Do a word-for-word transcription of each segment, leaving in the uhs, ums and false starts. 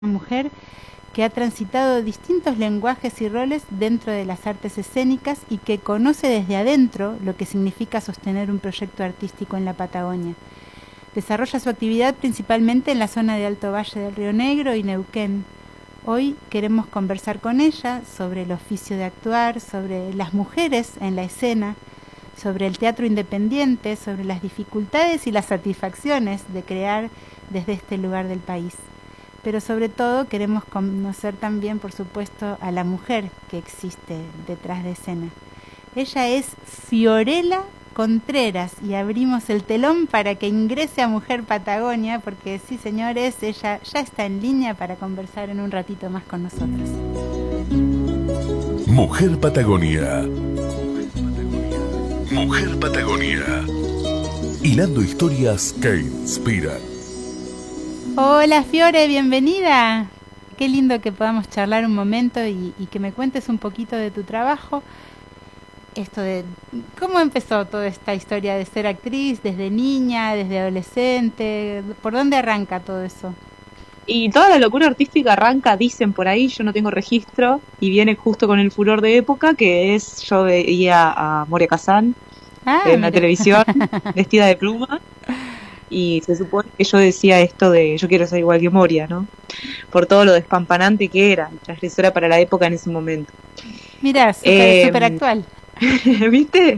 Una mujer que ha transitado distintos lenguajes y roles dentro de las artes escénicas y que conoce desde adentro lo que significa sostener un proyecto artístico en la Patagonia. Desarrolla su actividad principalmente en la zona de Alto Valle del Río Negro y Neuquén. Hoy queremos conversar con ella sobre el oficio de actuar, sobre las mujeres en la escena, sobre el teatro independiente, sobre las dificultades y las satisfacciones de crear desde este lugar del país. Pero sobre todo queremos conocer también, por supuesto, a la mujer que existe detrás de escena. Ella es Fiorella Contreras y abrimos el telón para que ingrese a Mujer Patagonia, porque sí, señores, ella ya está en línea para conversar en un ratito más con nosotros. Mujer Patagonia. Mujer Patagonia. Hilando historias que inspiran. Hola Fiore, bienvenida. Qué lindo que podamos charlar un momento y, y que me cuentes un poquito de tu trabajo. Esto de cómo empezó toda esta historia de ser actriz, desde niña, desde adolescente, ¿por dónde arranca todo eso? Y toda la locura artística arranca, dicen por ahí, yo no tengo registro, y viene justo con el furor de época, que es, yo veía a Moria Kazan ah, en mira. la televisión, vestida de pluma. Y se supone que yo decía esto de yo quiero ser igual que Moria, ¿no? Por todo lo despampanante que era, transgresora para la época en ese momento. Mirá, súper eh, super actual. ¿Viste?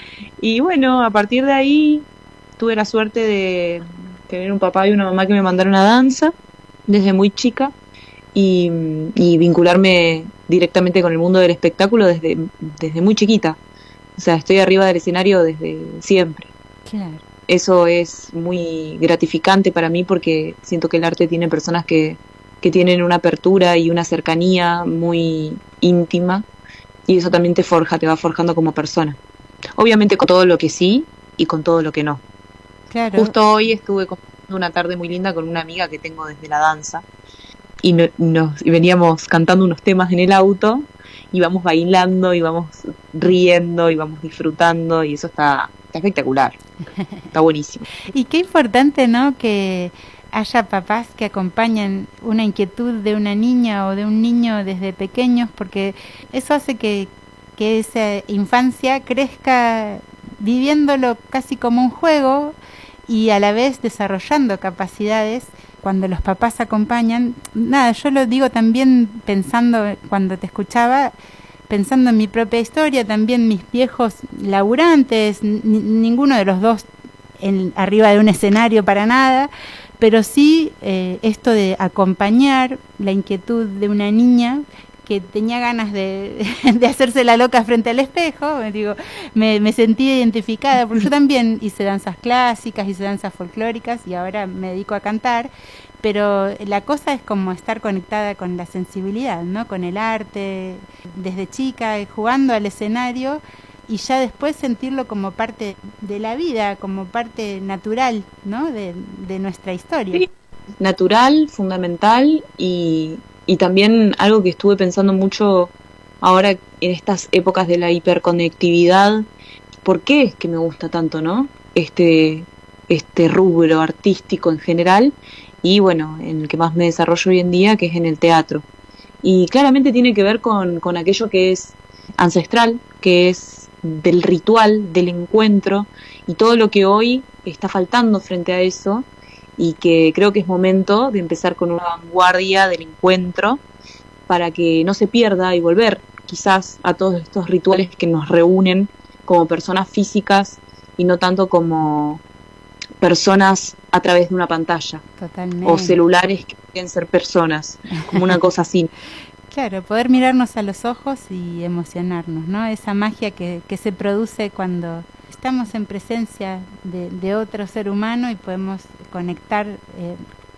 Y bueno, a partir de ahí tuve la suerte de tener un papá y una mamá que me mandaron a danza desde muy chica y, y vincularme directamente con el mundo del espectáculo desde, desde muy chiquita. O sea, estoy arriba del escenario desde siempre. Claro. Eso es muy gratificante para mí porque siento que el arte tiene personas que, que tienen una apertura y una cercanía muy íntima y eso también te forja, te va forjando como persona. Obviamente con todo lo que sí y con todo lo que no. Claro. Justo hoy estuve una tarde muy linda con una amiga que tengo desde la danza y, no, nos, y veníamos cantando unos temas en el auto y vamos bailando y vamos riendo y vamos disfrutando y eso está... Está espectacular, está buenísimo. Y qué importante, ¿no?, que haya papás que acompañan una inquietud de una niña o de un niño desde pequeños, porque eso hace que, que esa infancia crezca viviéndolo casi como un juego y a la vez desarrollando capacidades cuando los papás acompañan. Nada, yo lo digo también pensando cuando te escuchaba, pensando en mi propia historia, también mis viejos laburantes, n- ninguno de los dos en, arriba de un escenario para nada, pero sí eh, esto de acompañar la inquietud de una niña que tenía ganas de, de hacerse la loca frente al espejo. Digo, me, me sentí identificada, porque yo también hice danzas clásicas, hice danzas folclóricas y ahora me dedico a cantar. Pero la cosa es como estar conectada con la sensibilidad, ¿no? Con el arte, desde chica, jugando al escenario y ya después sentirlo como parte de la vida, como parte natural, ¿no? De, de nuestra historia. Sí, natural, fundamental y, y también algo que estuve pensando mucho ahora en estas épocas de la hiperconectividad. ¿Por qué es que me gusta tanto, no? Este, este rubro artístico en general. Y bueno, en el que más me desarrollo hoy en día, que es en el teatro. Y claramente tiene que ver con, con aquello que es ancestral, que es del ritual, del encuentro, y todo lo que hoy está faltando frente a eso, y que creo que es momento de empezar con una vanguardia del encuentro, para que no se pierda y volver quizás a todos estos rituales que nos reúnen como personas físicas, y no tanto como personas a través de una pantalla. Totalmente. O celulares que quieren ser personas, como una cosa así. Claro, poder mirarnos a los ojos y emocionarnos, ¿no? Esa magia que, que se produce cuando estamos en presencia de, de otro ser humano y podemos conectar eh,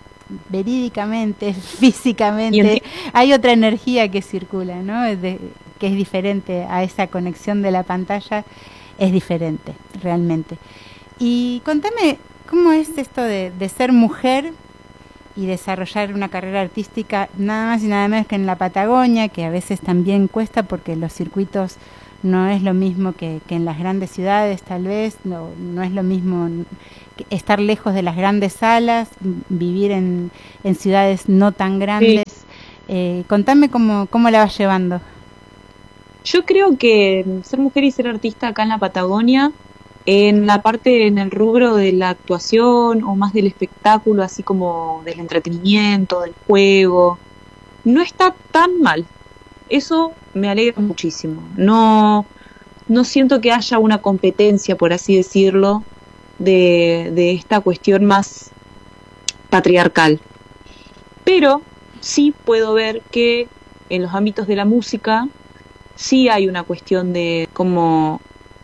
verídicamente, físicamente. Hay otra energía que circula, ¿no? De, que es diferente a esa conexión de la pantalla, es diferente, realmente. Y contame, ¿cómo es esto de, de ser mujer y desarrollar una carrera artística nada más y nada menos que en la Patagonia, que a veces también cuesta porque los circuitos no es lo mismo que, que en las grandes ciudades, tal vez, no, no es lo mismo estar lejos de las grandes salas, vivir en, en ciudades no tan grandes. Sí. Eh, contame cómo, cómo la vas llevando. Yo creo que ser mujer y ser artista acá en la Patagonia, en la parte, en el rubro de la actuación o más del espectáculo, así como del entretenimiento, del juego, no está tan mal. Eso me alegra muchísimo. No, no siento que haya una competencia, por así decirlo, de, de esta cuestión más patriarcal. Pero sí puedo ver que en los ámbitos de la música sí hay una cuestión de como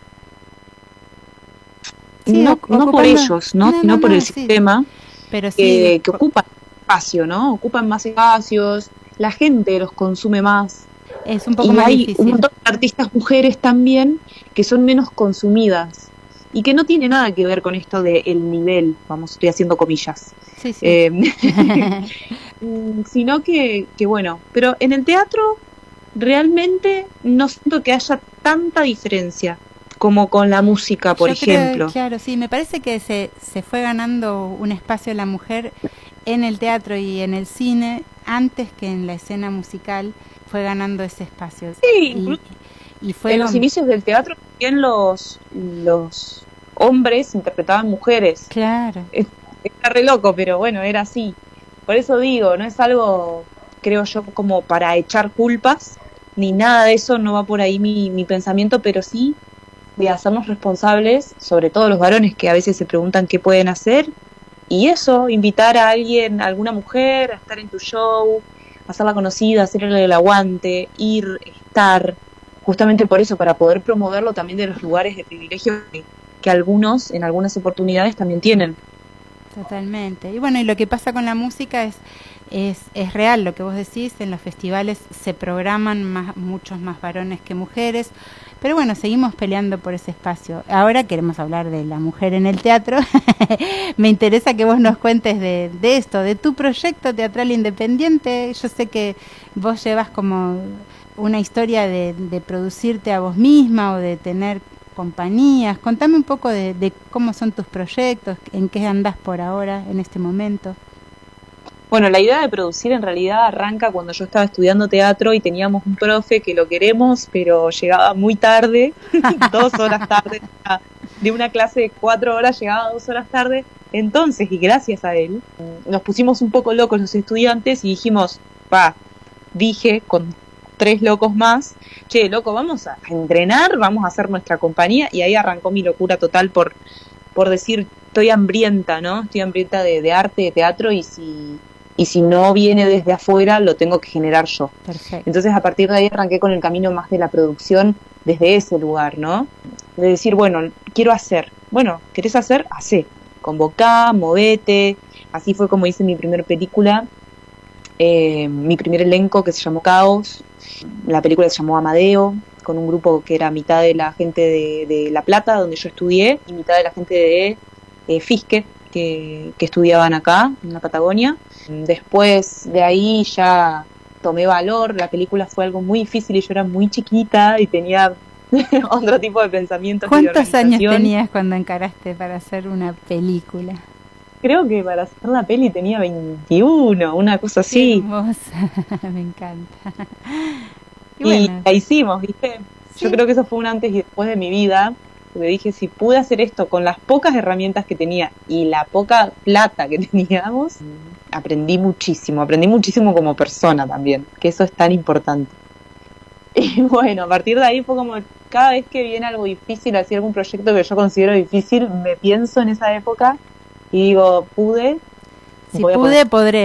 sí, no, no por ellos, ¿no? no sino no, por no, el sí. sistema Pero sí, que, que ocupan espacio, ¿no? Ocupan más espacios, la gente los consume más. Es un poco y más hay difícil. Un montón de artistas mujeres también que son menos consumidas y que no tiene nada que ver con esto de el nivel, vamos, estoy haciendo comillas. Sí, sí. Eh, sino que, que bueno, pero en el teatro realmente no siento que haya tanta diferencia como con la música, por Yo ejemplo. Creo, claro, sí, me parece que se, se fue ganando un espacio la mujer en el teatro y en el cine antes que en la escena musical. Fue ganando ese espacio. Sí, y, y fue en los inicios del teatro también los, los hombres interpretaban mujeres. Claro. Está re loco, pero bueno, era así. Por eso digo, no es algo, creo yo, como para echar culpas, ni nada de eso, no va por ahí mi, mi pensamiento, pero sí de hacernos responsables, sobre todo los varones que a veces se preguntan qué pueden hacer, y eso, invitar a alguien, a alguna mujer a estar en tu show, hacerla conocida, hacerle el aguante, ir, estar, justamente por eso, para poder promoverlo también de los lugares de privilegio que, que algunos, en algunas oportunidades, también tienen. Totalmente. Y bueno, y lo que pasa con la música es, es, es real, lo que vos decís, en los festivales se programan más, muchos más varones que mujeres, pero bueno, seguimos peleando por ese espacio. Ahora queremos hablar de la mujer en el teatro. Me interesa que vos nos cuentes de, de esto, de tu proyecto teatral independiente. Yo sé que vos llevas como una historia de, de producirte a vos misma o de tener compañías. Contame un poco de, de cómo son tus proyectos, en qué andás por ahora, en este momento. Bueno, la idea de producir en realidad arranca cuando yo estaba estudiando teatro y teníamos un profe que lo queremos, pero llegaba muy tarde, dos horas tarde, de una clase de cuatro horas llegaba dos horas tarde. Entonces, y gracias a él, nos pusimos un poco locos los estudiantes y dijimos, pa, dije con tres locos más, che, loco, vamos a entrenar, vamos a hacer nuestra compañía, y ahí arrancó mi locura total por, por decir, estoy hambrienta, ¿no? Estoy hambrienta de, de arte, de teatro, y si... y si no viene desde afuera, lo tengo que generar yo. Perfecto. Entonces, a partir de ahí arranqué con el camino más de la producción desde ese lugar, ¿no? De decir, bueno, quiero hacer. Bueno, ¿querés hacer? Hacé. Convocá, movete. Así fue como hice mi primera película, eh, mi primer elenco, que se llamó Caos. La película se llamó Amadeo, con un grupo que era mitad de la gente de, de La Plata, donde yo estudié, y mitad de la gente de eh, Fisque, que, que estudiaban acá, en la Patagonia. Después de ahí ya tomé valor, la película fue algo muy difícil y yo era muy chiquita y tenía otro tipo de pensamientos. ¿Cuántos años tenías cuando encaraste para hacer una película? Creo que para hacer la peli tenía veintiuno, una cosa así. Qué hermosa, me encanta. Y, y bueno, la hicimos, ¿viste? Sí. Yo creo que eso fue un antes y después de mi vida. Porque dije, si pude hacer esto con las pocas herramientas que tenía y la poca plata que teníamos, aprendí muchísimo, aprendí muchísimo como persona también, que eso es tan importante. Y bueno, a partir de ahí fue como, cada vez que viene algo difícil, así algún proyecto que yo considero difícil, me pienso en esa época y digo, pude. Si pude, podré.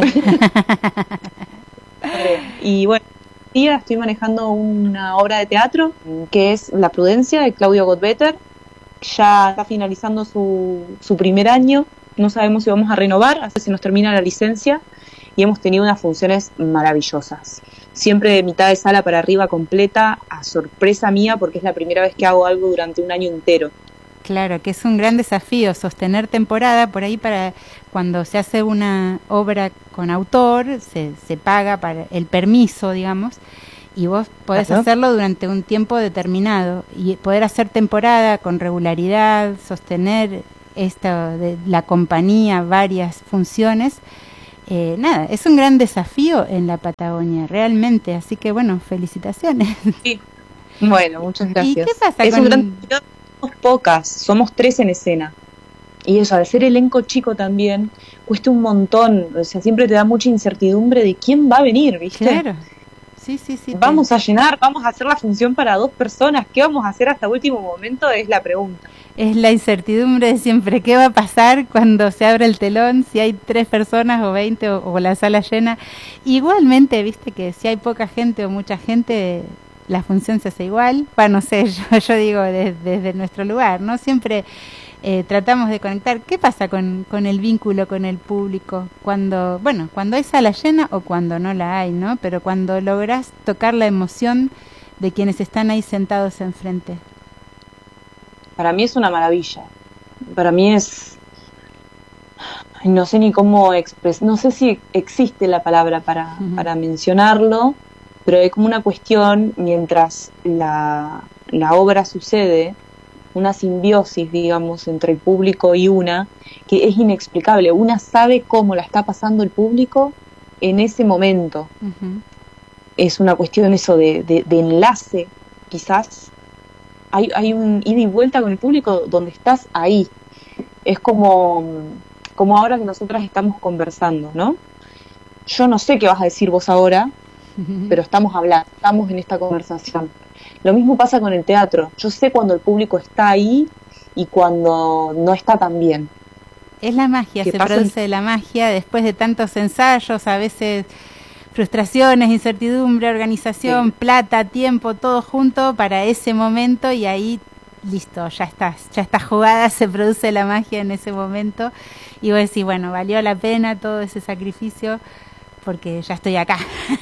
Y bueno, día estoy manejando una obra de teatro que es La Prudencia, de Claudio Gottbetter. Ya está finalizando su, su primer año, no sabemos si vamos a renovar, hasta se nos termina la licencia, y hemos tenido unas funciones maravillosas. Siempre de mitad de sala para arriba completa, a sorpresa mía, porque es la primera vez que hago algo durante un año entero. Claro, que es un gran desafío sostener temporada, por ahí para cuando se hace una obra con autor, se, se paga para el permiso, digamos, y vos podés Claro. hacerlo durante un tiempo determinado y poder hacer temporada con regularidad, sostener esto de la compañía, varias funciones. Eh, nada, es un gran desafío en la Patagonia, realmente, así que bueno, felicitaciones. Sí. Bueno, muchas gracias. ¿Y qué pasa es con...? un gran desafío. Somos pocas, somos tres en escena. Y eso, al ser elenco chico también, cuesta un montón. O sea, siempre te da mucha incertidumbre de quién va a venir, ¿viste? Claro, sí, sí, sí. Vamos a llenar, vamos a hacer la función para dos personas. ¿Qué vamos a hacer hasta último momento? Es la pregunta. Es la incertidumbre de siempre. ¿Qué va a pasar cuando se abre el telón? Si hay tres personas o veinte o, o la sala llena. Igualmente, viste que si hay poca gente o mucha gente, la función se hace igual. Bueno, no sé, yo, yo digo desde, desde nuestro lugar, ¿no? Siempre eh, tratamos de conectar. ¿Qué pasa con, con el vínculo con el público? Cuando, bueno, cuando hay sala llena o cuando no la hay, ¿no? Pero cuando lográs tocar la emoción de quienes están ahí sentados enfrente. Para mí es una maravilla. Para mí es... Ay, no sé ni cómo expresar, no sé si existe la palabra para, Uh-huh. para mencionarlo, pero hay como una cuestión mientras la, la obra sucede, una simbiosis, digamos, entre el público y una, que es inexplicable. Una sabe cómo la está pasando el público en ese momento. Uh-huh. Es una cuestión eso de, de, de enlace, quizás. Hay, hay un ida y vuelta con el público donde estás ahí. Es como, como ahora que nosotras estamos conversando, ¿no? Yo no sé qué vas a decir vos ahora, Uh-huh. pero estamos hablando, estamos en esta conversación. Lo mismo pasa con el teatro. Yo sé cuando el público está ahí y cuando no está tan bien. Es la magia, ¿Qué se pasa? produce la magia después de tantos ensayos, a veces frustraciones, incertidumbre, organización, Sí. plata, tiempo, todo junto para ese momento y ahí listo, ya estás, ya está jugada, se produce la magia en ese momento y vos decís, bueno, valió la pena todo ese sacrificio porque ya estoy acá.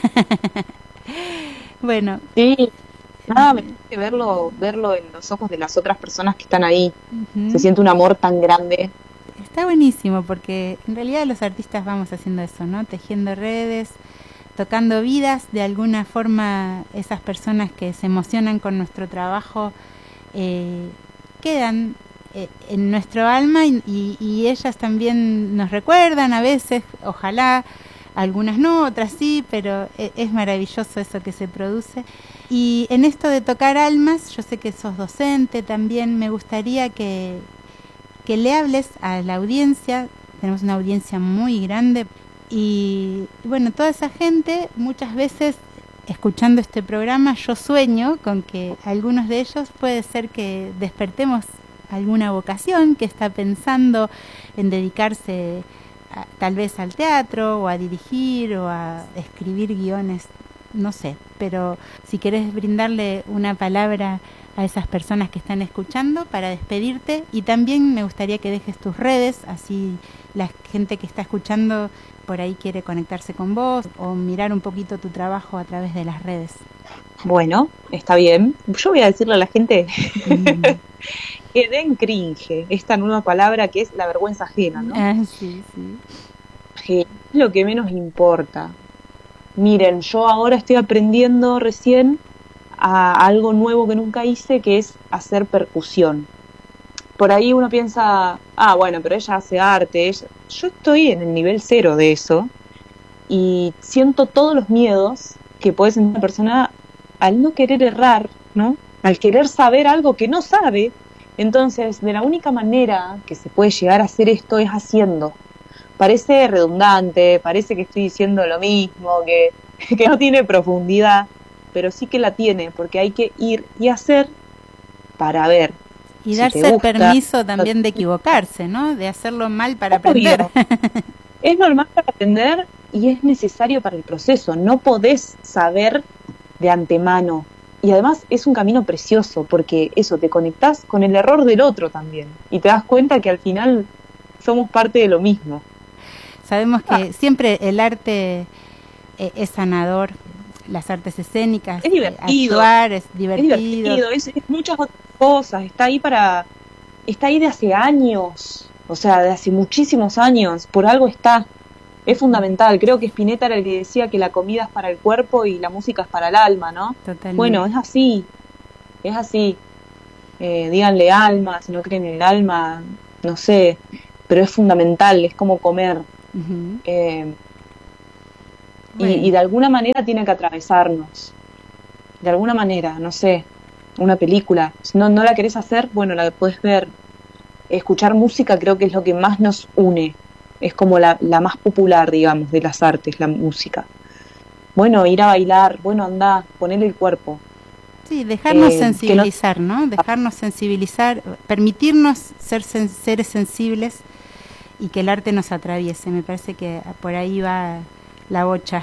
Bueno. Sí, nada, me parece verlo, verlo en los ojos de las otras personas que están ahí. Uh-huh. Se siente un amor tan grande. Está buenísimo porque en realidad los artistas vamos haciendo eso, ¿no? Tejiendo redes, tocando vidas, de alguna forma esas personas que se emocionan con nuestro trabajo eh, quedan eh, en nuestro alma y, y, y ellas también nos recuerdan a veces, ojalá, algunas no, otras sí, pero es, es maravilloso eso que se produce. Y en esto de tocar almas, yo sé que sos docente también, me gustaría que, que le hables a la audiencia, tenemos una audiencia muy grande, y bueno, toda esa gente, muchas veces escuchando este programa, yo sueño con que algunos de ellos puede ser que despertemos alguna vocación que está pensando en dedicarse a, tal vez al teatro o a dirigir o a escribir guiones, no sé, pero si querés brindarle una palabra a esas personas que están escuchando para despedirte, y también me gustaría que dejes tus redes, así la gente que está escuchando por ahí quiere conectarse con vos o mirar un poquito tu trabajo a través de las redes. Bueno, está bien. Yo voy a decirle a la gente Mm. que den cringe, esta nueva palabra que es la vergüenza ajena, ¿no? Ah, sí, sí. Que es lo que menos importa. Miren, yo ahora estoy aprendiendo recién a algo nuevo que nunca hice, que es hacer percusión. Por ahí uno piensa, ah, bueno, pero ella hace arte. Ella... Yo estoy en el nivel cero de eso y siento todos los miedos que puede sentir una persona al no querer errar, ¿no? Al querer saber algo que no sabe. Entonces, de la única manera que se puede llegar a hacer esto es haciendo. Parece redundante, parece que estoy diciendo lo mismo, que, que no tiene profundidad, pero sí que la tiene, porque hay que ir y hacer para ver. Y si darse te el gusta, permiso también de equivocarse, ¿no? De hacerlo mal para Obvio. aprender. Es normal para aprender y es necesario para el proceso. No podés saber de antemano. Y además es un camino precioso, porque eso, te conectás con el error del otro también. Y te das cuenta que al final somos parte de lo mismo. Sabemos que Ah. siempre el arte eh, es sanador, las artes escénicas, Es divertido. eh, actuar es Es divertido. divertido, es, es muchas otras cosas. Está ahí para... Está ahí de hace años. O sea, de hace muchísimos años. Por algo está. es fundamental. Creo que Spinetta era el que decía que la comida es para el cuerpo y la música es para el alma, ¿no? Totalmente. Bueno, es así, es así. Eh, díganle alma, si no creen en el alma, no sé, pero es fundamental, es como comer. Uh-huh. Eh, bueno. y, y de alguna manera tiene que atravesarnos. De alguna manera, no sé, una película. Si no, no la querés hacer, bueno, la podés ver. Escuchar música creo que es lo que más nos une. Es como la, la más popular, digamos, de las artes, la música. Bueno, ir a bailar, bueno, andá, ponerle el cuerpo. Sí, dejarnos eh, sensibilizar, no... ¿no? Dejarnos sensibilizar, permitirnos ser sen- seres sensibles y que el arte nos atraviese. Me parece que por ahí va la bocha.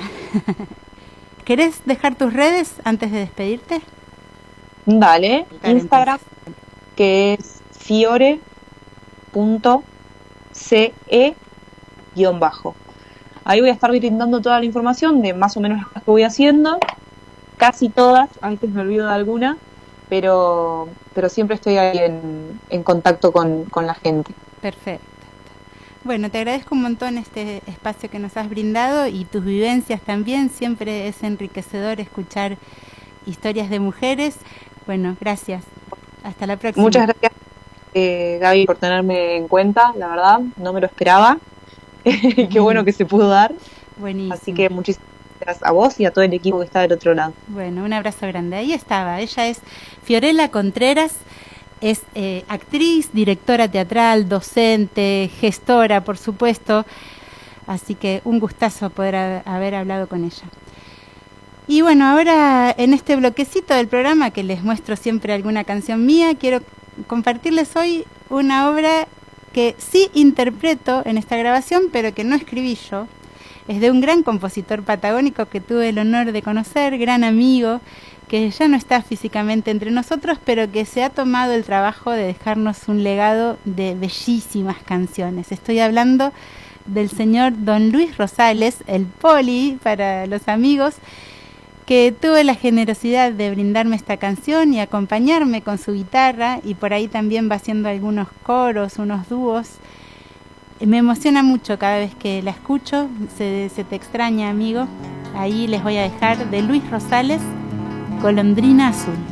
¿Querés dejar tus redes antes de despedirte? Dale, Dale, Instagram, entonces. Que es fiore punto ce guión bajo. Ahí voy a estar brindando toda la información de más o menos las cosas que voy haciendo, casi todas, antes me olvido de alguna, pero pero siempre estoy ahí en, en contacto con, con la gente. Perfecto. Bueno, te agradezco un montón este espacio que nos has brindado y tus vivencias también. Siempre es enriquecedor escuchar historias de mujeres. Bueno, gracias. Hasta la próxima. Muchas gracias, eh, Gaby, por tenerme en cuenta. La verdad, no me lo esperaba. Qué bueno que se pudo dar. Buenísimo. Así que muchísimas gracias a vos y a todo el equipo que está del otro lado. Bueno, un abrazo grande. Ahí estaba. Ella es Fiorella Contreras. Es eh, actriz, directora teatral, docente, gestora, por supuesto. Así que un gustazo poder ha- haber hablado con ella. Y bueno, ahora en este bloquecito del programa que les muestro siempre alguna canción mía, quiero compartirles hoy una obra que sí interpreto en esta grabación, pero que no escribí yo. Es de un gran compositor patagónico que tuve el honor de conocer, gran amigo, que ya no está físicamente entre nosotros, pero que se ha tomado el trabajo de dejarnos un legado de bellísimas canciones. Estoy hablando del señor Don Luis Rosales, el Poli para los amigos, que tuvo la generosidad de brindarme esta canción y acompañarme con su guitarra, y por ahí también va haciendo algunos coros, unos dúos. Me emociona mucho cada vez que la escucho, se, se te extraña, amigo. Ahí les voy a dejar de Luis Rosales, Golondrina Azul.